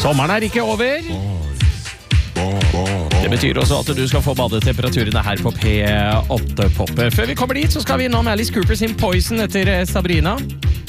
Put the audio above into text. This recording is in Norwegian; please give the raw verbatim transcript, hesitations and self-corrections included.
Sommeren er ikke over. Det betyr også at du skal få badetemperaturene her på P åtte Pop. Før vi kommer dit, så skal vi innom Alice Cooper sin Poison etter Sabrina.